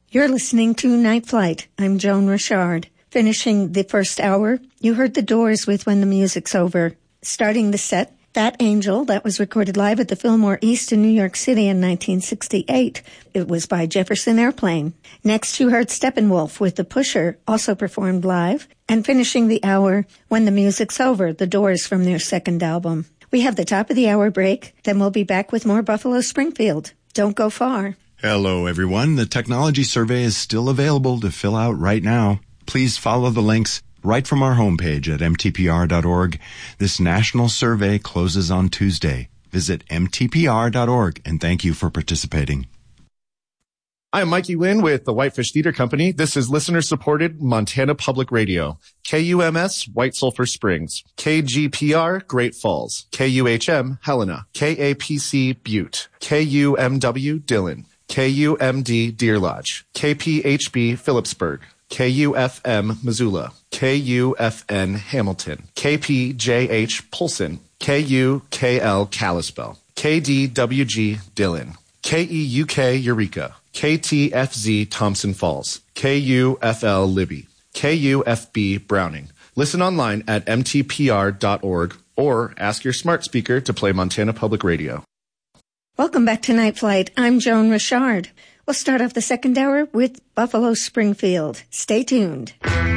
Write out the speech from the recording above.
You're listening to Night Flight. I'm Joan Richard. Finishing the first hour, you heard The Doors with When the Music's Over. Starting the set, Fat Angel, that was recorded live at the Fillmore East in New York City in 1968. It was by Jefferson Airplane. Next, you heard Steppenwolf with The Pusher, also performed live. And finishing the hour, When the Music's Over, The Doors from their second album. We have the top of the hour break, then we'll be back with more Buffalo Springfield. Don't go far. Hello, everyone. The technology survey is still available to fill out right now. Please follow the links right from our homepage at mtpr.org. This national survey closes on Tuesday. Visit mtpr.org, and thank you for participating. I'm Mikey Lynn with the Whitefish Theater Company. This is listener-supported Montana Public Radio. KUMS, White Sulphur Springs. KGPR, Great Falls. KUHM, Helena. KAPC, Butte. KUMW, Dillon. KUMD, Deer Lodge. KPHB, Phillipsburg. KUFM, Missoula. KUFN, Hamilton. KPJH, Polson. KUKL, Kalispell. KDWG, Dillon. KEUK, Eureka. KTFZ, Thompson Falls. KUFL, Libby. KUFB, Browning. Listen online at mtpr.org or ask your smart speaker to play Montana Public Radio. Welcome back to Night Flight. I'm Joan Richard. We'll start off the second hour with Buffalo Springfield. Stay tuned.